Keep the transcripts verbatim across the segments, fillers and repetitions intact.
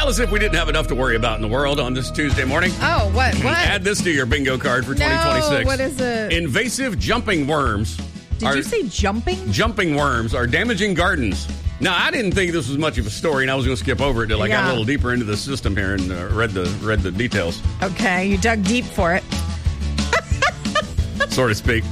Well, as if we didn't have enough to worry about in the world on this Tuesday morning. Oh, what? What? Add this to your bingo card for no, twenty twenty-six. What is it? Invasive jumping worms. Did are, you say jumping? Jumping worms are damaging gardens. Now, I didn't think this was much of a story, and I was going to skip over it until I yeah. got a little deeper into the system here and uh, read the read the details. Okay, you dug deep for it. So to speak.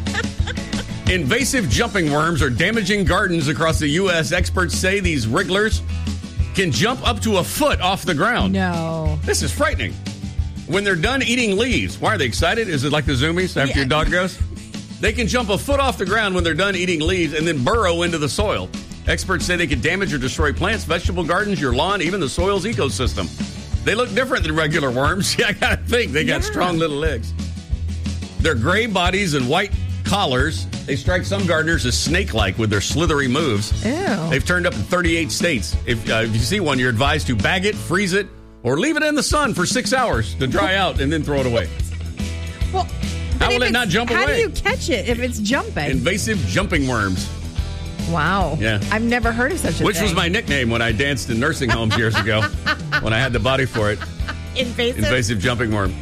Invasive jumping worms are damaging gardens across the U S Experts say these wrigglers can jump up to a foot off the ground. No. This is frightening. When they're done eating leaves, why are they excited? Is it like the Zoomies after yeah. your dog goes? They can jump a foot off the ground when they're done eating leaves and then burrow into the soil. Experts say they can damage or destroy plants, vegetable gardens, your lawn, even the soil's ecosystem. They look different than regular worms. Yeah, I gotta think. They got yeah. strong little legs. Their gray bodies and white collars, they strike some gardeners as snake-like with their slithery moves. Ew. They've turned up in thirty-eight states. If, uh, if you see one, you're advised to bag it, freeze it, or leave it in the sun for six hours to dry out and then throw it away. Well, how will it not jump how away? How do you catch it if it's jumping? Invasive jumping worms. Wow. Yeah. I've never heard of such a Which thing. was my nickname when I danced in nursing homes years ago when I had the body for it. Invasive? Invasive jumping worm.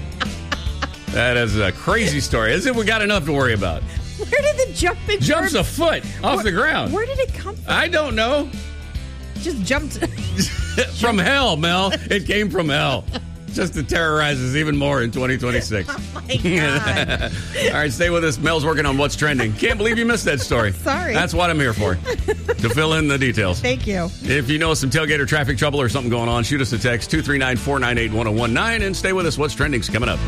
That is a crazy story. As if we got enough to worry about. Where did the jumping Jumps worm... a foot off where, the ground. Where did it come from? I don't know. Just jumped. From hell, Mel. It came from hell. Just to terrorize us even more in twenty twenty-six. Oh, my God. All right, stay with us. Mel's working on What's Trending. Can't believe you missed that story. Sorry. That's what I'm here for, to fill in the details. Thank you. If you know some tailgater traffic trouble or something going on, shoot us a text, two three nine, four nine eight, one oh one nine, and stay with us. What's Trending's coming up.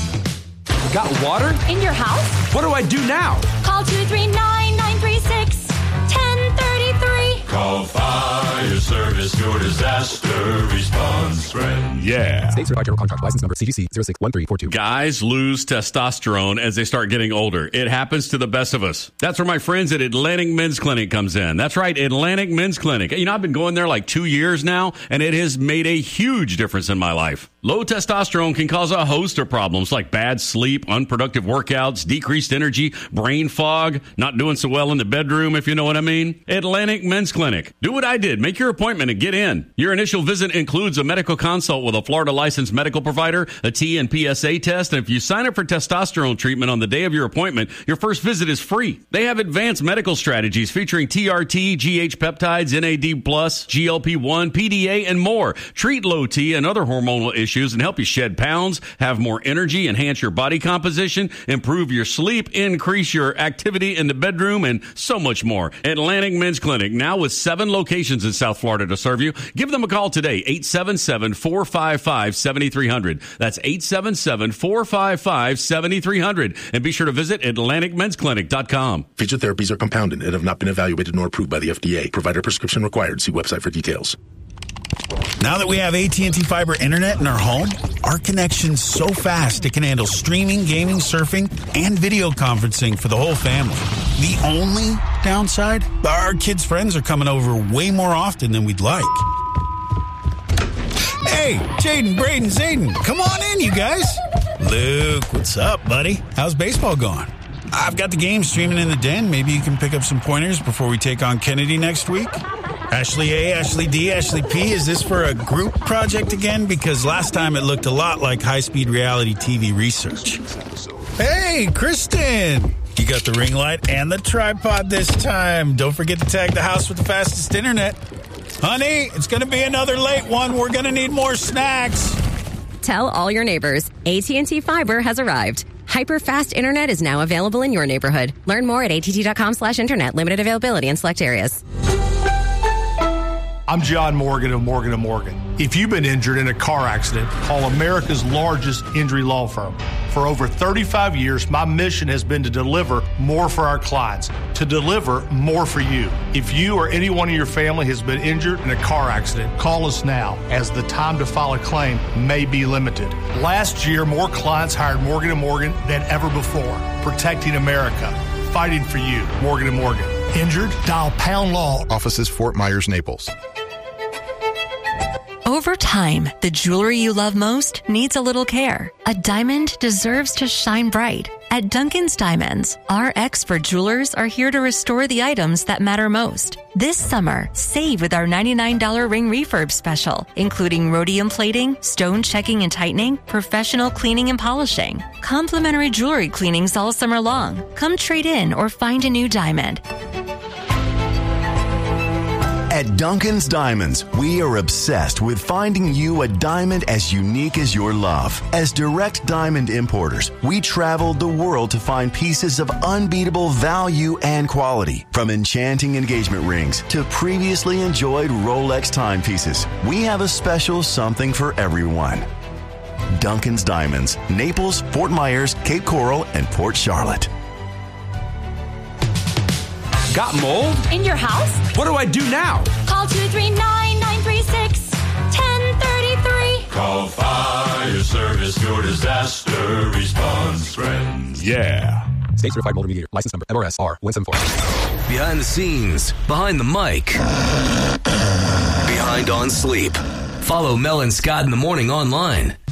Got water? In your house? What do I do now? Call two three nine, nine three six, one zero three three. Call Fire Service, your disaster response friend. Yeah. State Certified General Contract License Number C G C zero six one three four two. Guys lose testosterone as they start getting older. It happens to the best of us. That's where my friends at Atlantic Men's Clinic comes in. That's right, Atlantic Men's Clinic. You know, I've been going there like two years now, and it has made a huge difference in my life. Low testosterone can cause a host of problems like bad sleep, unproductive workouts, decreased energy, brain fog, not doing so well in the bedroom, if you know what I mean. Atlantic Men's Clinic. Do what I did. Make your appointment and get in. Your initial visit includes a medical consult with a Florida licensed medical provider, a T and P S A test, and if you sign up for testosterone treatment on the day of your appointment, your first visit is free. They have advanced medical strategies featuring T R T, G H peptides, N A D plus, G L P one, P D A, and more. Treat low T and other hormonal issues and help you shed pounds, have more energy, enhance your body composition, improve your sleep, increase your activity in the bedroom, and so much more. Atlantic Men's Clinic, now with seven locations in South Florida to serve you. Give them a call today, eight seven seven, four five five, seven three zero zero. That's eight seven seven, four five five, seven three zero zero. And be sure to visit atlantic men's clinic dot com. Featured therapies are compounded and have not been evaluated nor approved by the F D A. Provider prescription required. See website for details. Now that we have A T and T Fiber Internet in our home, our connection's so fast it can handle streaming, gaming, surfing, and video conferencing for the whole family. The only downside? Our kids' friends are coming over way more often than we'd like. Hey, Jaden, Braden, Zayden, come on in, you guys. Luke, what's up, buddy? How's baseball going? I've got the game streaming in the den. Maybe you can pick up some pointers before we take on Kennedy next week. Ashley A, Ashley D, Ashley P, is this for a group project again? Because last time it looked a lot like high-speed reality T V research. Hey, Kristen! You got the ring light and the tripod this time. Don't forget to tag the house with the fastest internet. Honey, it's going to be another late one. We're going to need more snacks. Tell all your neighbors, A T and T Fiber has arrived. Hyper-fast internet is now available in your neighborhood. Learn more at att.com slash internet. Limited availability in select areas. I'm John Morgan of Morgan and Morgan. If you've been injured in a car accident, call America's largest injury law firm. For over thirty-five years, my mission has been to deliver more for our clients, to deliver more for you. If you or anyone in your family has been injured in a car accident, call us now, as the time to file a claim may be limited. Last year, more clients hired Morgan and Morgan than ever before, protecting America, fighting for you. Morgan and Morgan. Injured? Dial Pound Law. Offices Fort Myers, Naples. Over time, the jewelry you love most needs a little care. A diamond deserves to shine bright. At Duncan's Diamonds, our expert jewelers are here to restore the items that matter most. This summer, save with our ninety-nine dollars ring refurb special, including rhodium plating, stone checking and tightening, professional cleaning and polishing, complimentary jewelry cleanings all summer long. Come trade in or find a new diamond. At Duncan's Diamonds, we are obsessed with finding you a diamond as unique as your love. As direct diamond importers, we traveled the world to find pieces of unbeatable value and quality. From enchanting engagement rings to previously enjoyed Rolex timepieces, we have a special something for everyone. Duncan's Diamonds, Naples, Fort Myers, Cape Coral, and Port Charlotte. Got mold? In your house? What do I do now? Call two three nine, nine three six, one zero three three. Call Fire Service, your disaster response friends. Yeah. State certified mold remediator. License number M R S R one seven four. Behind the scenes, behind the mic, behind on sleep. Follow Mel and Scott in the morning online